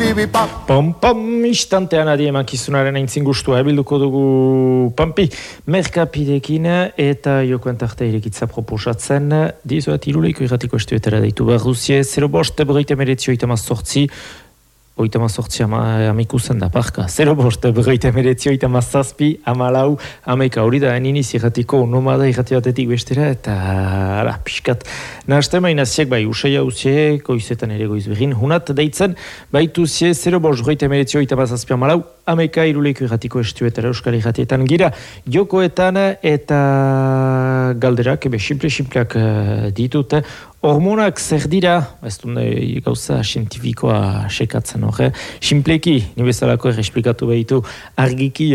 Pom, istantean adi emakizunaren aintzin gustua bilduko dugu Pampi merkapidekin eta jokoen tarte irekitza proposatzen dizuet iruleiko irratiko estuetara deitu behar duzie 05 berrogeita hemeretzi hogeita hamazortzi amikusen da parka 05 berrogeita hemeretzi hogeita hamazazpi hamalau hamaika hori da iniz irratiko nomada irrati batetik bestera eta pixkat nahazte mainaziek bai usai hauzie goizetan ere goiz behin hunat deitzen baituzie 05 berrogeita hemeretzi hogeita hamazazpi hamalau hamaika iruleiko irratiko estuetara euskal irratietan gira jokoetan eta galderak simpleak ditut hormonak zer dira, ez du gauza zientifikoa sekatzen hori, simpleki, nibezalako erresplikatu behitu, argiki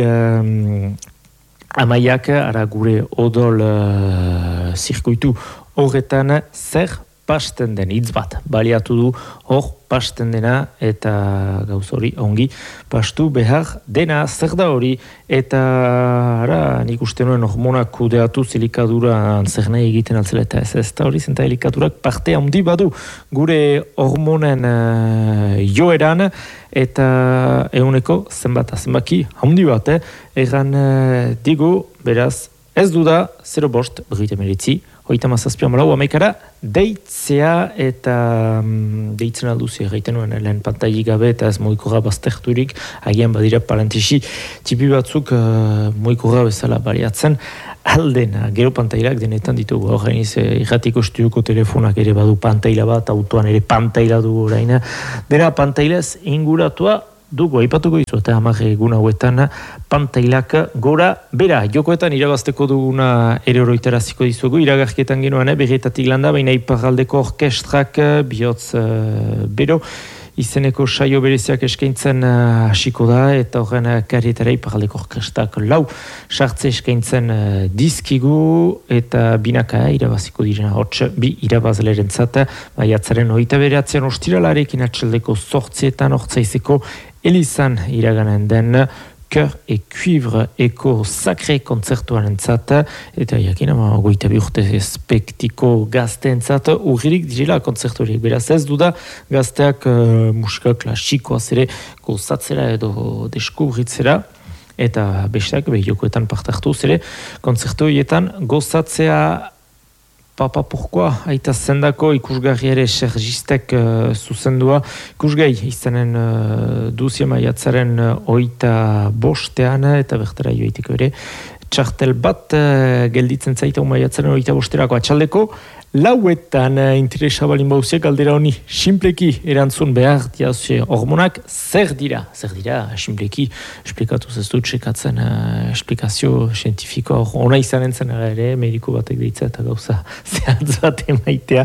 amaiak, ara gure odol zirkuitu horretan zer pasten den hitz bat, baliatu du hor pasten dena eta gauz hori ongi pastu behar dena zer da hori eta nik uste nuen hormonak kudeatu elikadura zer nahi egiten altzela eta ez da hori zenta elikadurak parte handi badu gure hormonen joeran eta eguneko zenbaki handi bat egan digu beraz ez duda 05 berrogeita hemeretzi hogeita hamazazpi hamalau hamaikara deitzea eta deitzen alduzi egiten nuen lehen pantaili gabe eta ez mugikorra bazterturik agian badira parentesi tipi batzuk mugikorra bezala baliatzen aldena, gero pantailak denetan ditugu horrein irratiko estudioko telefonak ere badu pantaila bat, autoan ere pantaila du orain dena pantailez inguratua dugu, aipatuko izu, eta hamar egun hauetan pantailak gora bera, jokoetan irabazteko duguna ere oroitaraziko dizugu, iragarketan genuan, berretatik landa, baina iparraldeko orkestrak bihotz bero, izeneko saio bereziak eskaintzen hasiko da, eta horren karietara iparraldeko orkestrak lau sartze eskaintzen dizkigu, eta binaka irabaziko direna, hots bi irabazleren zata, baiatzaren 29 ostiralarekin atxaldeko 8 hortzaizeko Elizan iraganen den Cœur et Cuivre eko sacré kontzertuaren zata eta jakin goita bi urte espektiko gazteen zata urririk direla kontzertuariek beraz ez duda gazteak musika klasikoaz ere gozatzera edo deskubritzera eta besteak jokoetan partartu zere kontzertu horietan gozatzea Papa, pourquoi? Aita zendako ikusgarri ere sergistek zuzendua. Ikusgai, izanen duzia maiatzaren 25 eta bertara joiteko ere. Txartel bat gelditzen zaita maiatzaren 25 atxaldeko. Lauetan interesa balin bauziak galdera honi simpleki erantzun behar diazuze hormonak zer dira, simpleki esplikatu ez dut sekatzen esplikazio zientifikoa ona izanen zen ere mediko batek deitza eta gauza zehatz bat emaitea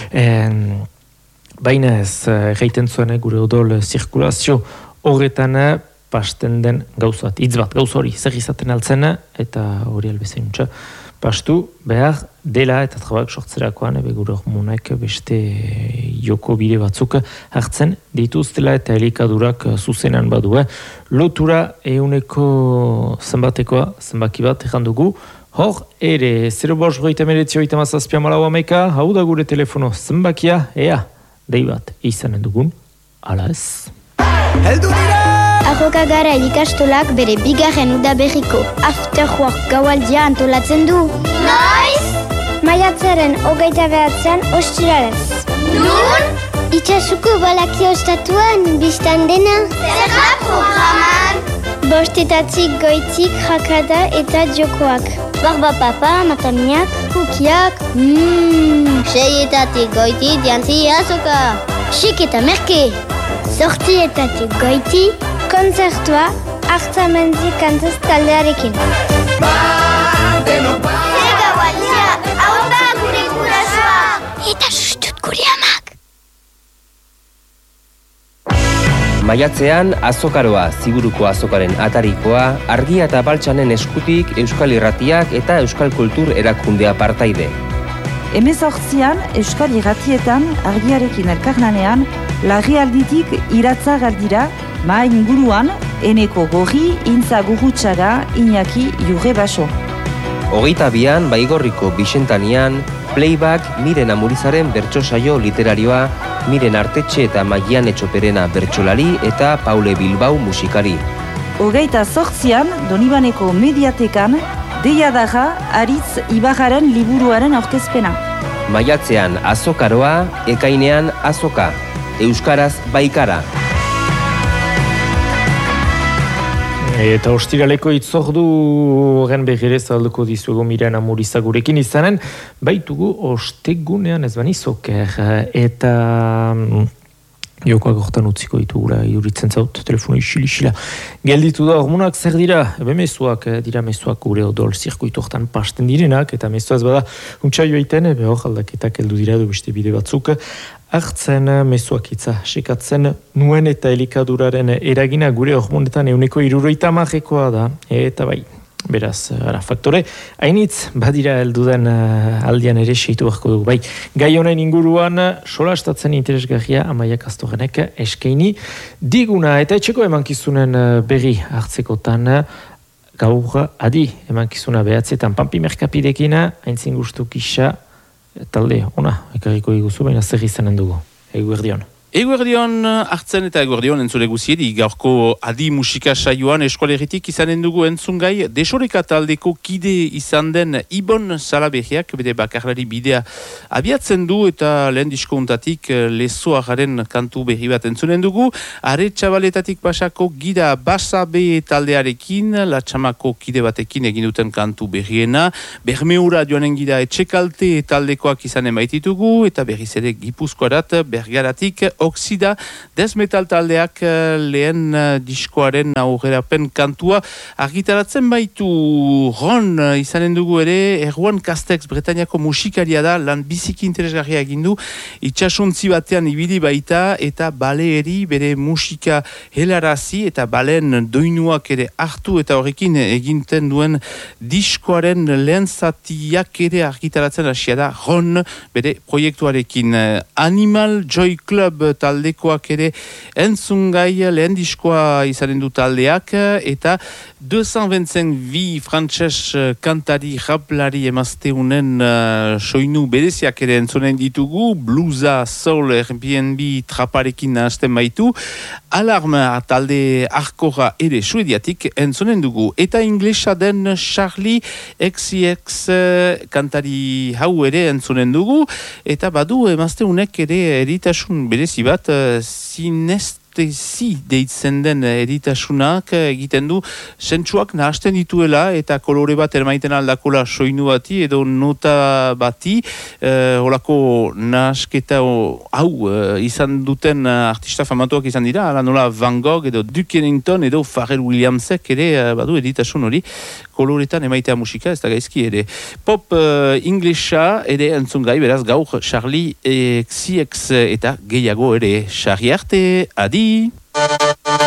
baina ez erraiten zuen gure odol zirkulazio horretan pasten den gauzat, hitz bat, gauz hori zer izaten altzen eta hori albezaintza pastu behar dela eta trabak sortzerakoan gure hormonak beste joko bide batzuk hartzen dituztela eta elikadurak zuzenan badu. Lotura euneko zenbaki bat errandugu. Hor ere 05 berrogeita hemeretzi hogeita hamazazpi hamalau hamaika hau da gure telefono zenbakia ea dei bat izanen dugun ala ez. Heldu dira! Arroka gara ikastolak bere bigarren udaberriko after work gaualdia antolatzen du. Noiz? Maiatzaren 29 ostiralez. Nun? Itxasuko balakio estatuan biztan dena. Zerra programan? Bostetatik goitik jakada eta jokoak. Barba papa, matamiak, kukiak. Seietatik goiti diantzi azoka. Xik eta merke. Zortietatik goiti. Konzertua hartzamendi kantez taldearekin. Zer gaualdia, hau da gure gurasoa. Eta sustut gure amak. Maiatzean azokaroa, Ziburuko azokaren atarikoa, Argia eta Baltsanen eskutik Euskal Irratiak eta Euskal Kultur erakundea partaide. 18an Euskal Irratietan Argiarekin elkarlanean larrialditik iratza galdira ma inguruan Eneko Gorri, Intza Gurutxaga, Iñaki Jurre Baso. 22an Baigorriko Bixentanian Playback Miren Amurizaren bertso saio literarioa, Miren Artetxe eta Magian Etxoperena bertsolari eta Paule Bilbao musikari. 28an Donibaneko mediatekan Deia Daga Aritz Ibarraren liburuaren aurkezpena. Maiatzean Azokaroa, ekainean Azoka, euskaraz baikara. Eta ostiraleko itzordu horren begirez alduko dizuego Miren Amuriza gurekin izanen, baitugu ostegunean ez bani zoker, eta jokoak hortan utziko ditugura iduritzen zaut, telefono isila. Gelditu da, hormonak zer dira? Mezuak dira mezuak gure odol zirkuitu hortan pasten direnak, eta mezua ez bada untsaio egiten, hor aldaketak heldu dira du beste bide batzuk, hartzen mezuakitza, sekatzen nuen eta elikaduraren eragina gure hormonetan 60%koa da, eta bai, beraz, faktore, hainitz, badira helduden aldian ere seitu beharko dugu, bai, gai honen inguruan, solastatzen interesgarria Amaia Kastorrenek eskaini diguna, eta etxeko emankizunen berri hartzekotan, gaur adi emankizuna behatzetan Pampi Merkapidekina, haintzin gustu kisa, talde, ona, ekarriko iguzu, baina zer izanen dugu. Eguerdion. Eguerdion hartzen eta eguerdion entzule guziedi, gaurko adi musika saioan eskualeritik izanen dugu entzungai, desoreka taldeko kide izan den Ibon Salaberriak, bere bakarlari bidea abiatzen du eta lehen diskontatik lezoagaren kantu berri bat entzunen dugu, are txabaletatik pasako gira Basabe taldearekin, Latxamako kide batekin egin duten kantu berriena, Bermeura joanen gira Etxekalte taldekoak izanen baititugu, eta berriz ere Gipuzkoarat, Bergaratik, Oxida, Desmetal taldeak lehen diskoaren aurrerapen kantua argitaratzen baitu. Ron izanen dugu ere, Erwan Castex Bretainiako musikaria da, lan biziki interesgarria egindu, itxasuntzi batean ibili baita eta baleeri bere musika helarazi eta balen doinuak ere hartu eta horrekin eginten duen diskoaren lehen zatiak ere argitaratzen hasia da Ron bere proiektuarekin. Animal Joy Club taldekoak ere entzungai lehen diskoa izanen du taldeak eta 225 frantses kantari raplari emazteunen soinu bereziak ere entzunen ditugu, bluesa, soul, Airbnb traparekin hasten baitu, Alarma talde arkora ere suediatik entzunen dugu, eta inglesa den Charlie XCX kantari hau ere entzunen dugu, eta badu emazteunek ere eritasun berezi bat sinestesi deitzen den eritasunak egiten du sentsuak nahasten dituela eta kolore bat ermaiten aldakola soinu bati edo nota bati holako nahasketa hau izan duten artista famatuak izan dira, ala nola Van Gogh edo Duke Ellington edo Pharrell Williamsek ere badu eritasun hori koloretan emaitea musika, ez da gaizki ere. Pop inglesa ere entzungai, beraz gaur Charlie XCX eta gehiago ere. Sarri arte, adi!